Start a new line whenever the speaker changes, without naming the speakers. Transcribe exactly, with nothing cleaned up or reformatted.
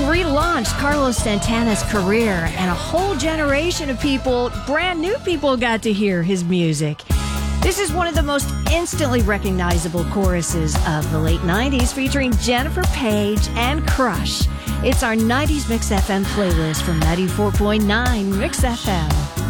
relaunched Carlos Santana's career, and a whole generation of people, brand new people, got to hear his music. This is one of the most instantly recognizable choruses of the late nineties, featuring Jennifer Page and Crush. It's our nineties Mix F M playlist from ninety-four point nine Mix F M.